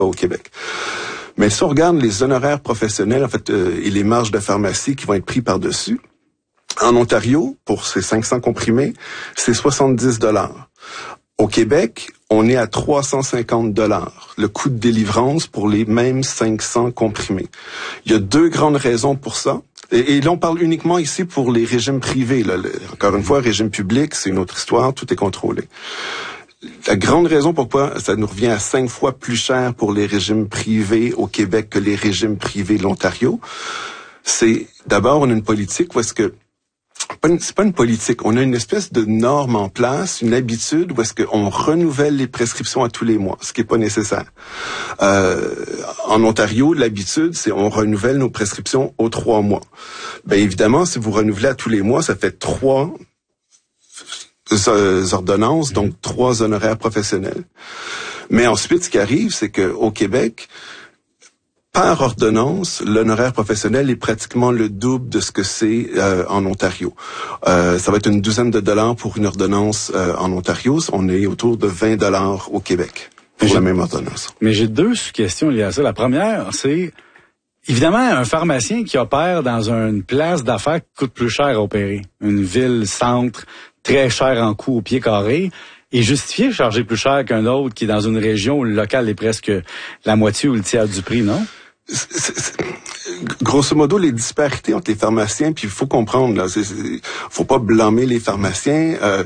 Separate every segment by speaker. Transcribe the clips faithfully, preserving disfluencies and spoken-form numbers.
Speaker 1: au Québec. Mais si on regarde les honoraires professionnels, en fait, euh, et les marges de pharmacie qui vont être pris par-dessus, en Ontario, pour ces cinq cents comprimés, c'est soixante-dix dollars. Au Québec, on est à trois cent cinquante dollars, le coût de délivrance pour les mêmes cinq cents comprimés. Il y a deux grandes raisons pour ça. Et, et là, on parle uniquement ici pour les régimes privés. Là. Le, encore une fois, régime public, c'est une autre histoire, tout est contrôlé. La grande raison pourquoi ça nous revient à cinq fois plus cher pour les régimes privés au Québec que les régimes privés de l'Ontario, c'est d'abord, on a une politique où est-ce que c'est pas une politique, on a une espèce de norme en place, une habitude où est-ce qu'on renouvelle les prescriptions à tous les mois, ce qui est pas nécessaire. Euh, en Ontario, l'habitude, c'est on renouvelle nos prescriptions aux trois mois. Ben évidemment, si vous renouvelez à tous les mois, ça fait trois ordonnances, donc trois honoraires professionnels. Mais ensuite, ce qui arrive, c'est qu'au Québec, par ordonnance, l'honoraire professionnel est pratiquement le double de ce que c'est euh, en Ontario. Euh, ça va être une douzaine de dollars pour une ordonnance euh, en Ontario. On est autour de vingt dollars au Québec pour la même ordonnance.
Speaker 2: Mais j'ai deux questions liées à ça. La première, c'est évidemment un pharmacien qui opère dans une place d'affaires qui coûte plus cher à opérer. Une ville-centre très chère en coût au pied carré. Et justifié de charger plus cher qu'un autre qui est dans une région où le local est presque la moitié ou le tiers du prix, non?
Speaker 1: C'est, c'est, grosso modo, les disparités entre les pharmaciens, puis il faut comprendre, là, c'est, c'est, faut pas blâmer les pharmaciens. Euh,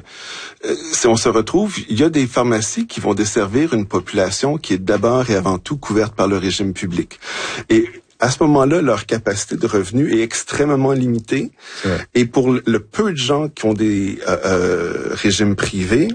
Speaker 1: si on se retrouve, il y a des pharmacies qui vont desservir une population qui est d'abord et avant tout couverte par le régime public. Et à ce moment-là, leur capacité de revenu est extrêmement limitée. Et pour le peu de gens qui ont des euh, euh, régimes privés,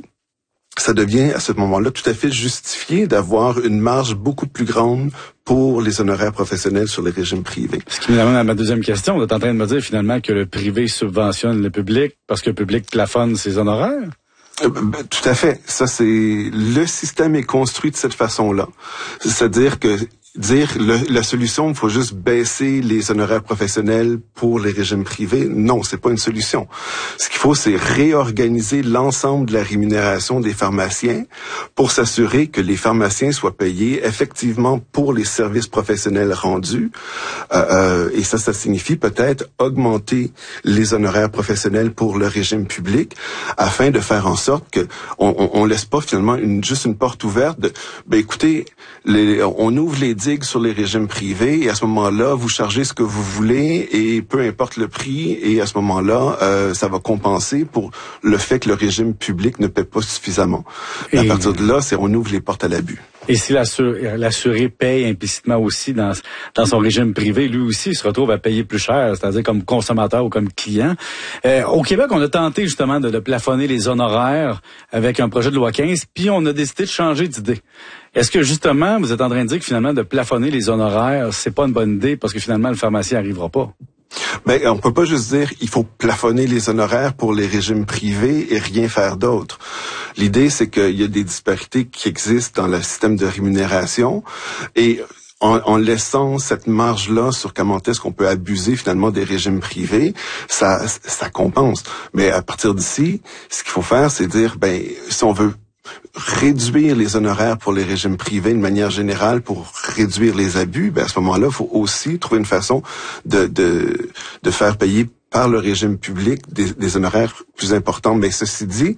Speaker 1: ça devient à ce moment-là tout à fait justifié d'avoir une marge beaucoup plus grande pour les honoraires professionnels sur les régimes privés.
Speaker 2: Ce qui m'amène à ma deuxième question. Vous êtes en train de me dire finalement que le privé subventionne le public parce que le public plafonne ses honoraires?
Speaker 1: Euh, ben, tout à fait. Ça, c'est le système est construit de cette façon-là. C'est-à-dire que dire le, la solution, il faut juste baisser les honoraires professionnels pour les régimes privés. Non, c'est pas une solution. Ce qu'il faut, c'est réorganiser l'ensemble de la rémunération des pharmaciens pour s'assurer que les pharmaciens soient payés effectivement pour les services professionnels rendus. Euh, euh, et ça, ça signifie peut-être augmenter les honoraires professionnels pour le régime public afin de faire en sorte que on, on, on laisse pas finalement une, juste une porte ouverte de, ben écoutez, les, on ouvre les digues sur les régimes privés et à ce moment-là, vous chargez ce que vous voulez et peu importe le prix et à ce moment-là, euh, ça va compenser pour le fait que le régime public ne paie pas suffisamment. Et à partir de là, c'est on ouvre les portes à l'abus.
Speaker 2: Et si l'assuré, l'assuré paye implicitement aussi dans, dans son régime privé, lui aussi il se retrouve à payer plus cher, c'est-à-dire comme consommateur ou comme client. Euh, au Québec, on a tenté justement de, de plafonner les honoraires avec un projet de loi quinze, puis on a décidé de changer d'idée. Est-ce que justement, vous êtes en train de dire que finalement de plafonner les honoraires, c'est pas une bonne idée parce que finalement le pharmacien n'arrivera pas?
Speaker 1: Ben, on peut pas juste dire il faut plafonner les honoraires pour les régimes privés et rien faire d'autre. L'idée, c'est qu'il y a des disparités qui existent dans le système de rémunération et en, en laissant cette marge-là sur comment est-ce qu'on peut abuser finalement des régimes privés, ça, ça compense. Mais à partir d'ici, ce qu'il faut faire, c'est dire, ben, si on veut réduire les honoraires pour les régimes privés de manière générale pour réduire les abus, ben à ce moment-là, il faut aussi trouver une façon de, de, de faire payer par le régime public des, des honoraires plus importants. Mais ceci dit,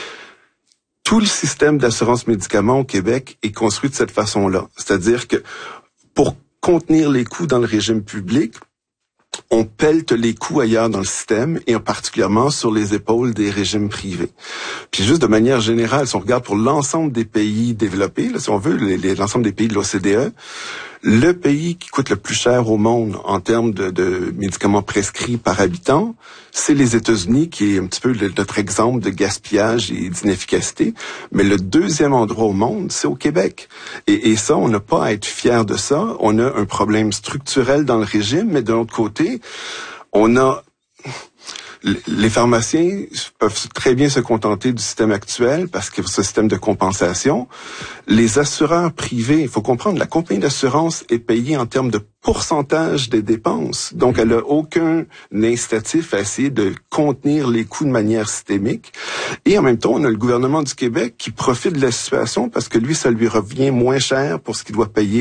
Speaker 1: tout le système d'assurance médicaments au Québec est construit de cette façon-là. C'est-à-dire que pour contenir les coûts dans le régime public, on pelte les coûts ailleurs dans le système et particulièrement sur les épaules des régimes privés. Puis juste de manière générale, si on regarde pour l'ensemble des pays développés, là, si on veut, les, les, l'ensemble des pays de l'O C D E, le pays qui coûte le plus cher au monde en termes de, de médicaments prescrits par habitant, c'est les États-Unis, qui est un petit peu le, notre exemple de gaspillage et d'inefficacité. Mais le deuxième endroit au monde, c'est au Québec. Et, et ça, on n'a pas à être fier de ça. On a un problème structurel dans le régime, mais de l'autre côté, on a... Les pharmaciens peuvent très bien se contenter du système actuel parce qu'il y a ce système de compensation. Les assureurs privés, il faut comprendre, la compagnie d'assurance est payée en termes de pourcentage des dépenses. Donc, elle n'a aucun incitatif à essayer de contenir les coûts de manière systémique. Et en même temps, on a le gouvernement du Québec qui profite de la situation parce que lui, ça lui revient moins cher pour ce qu'il doit payer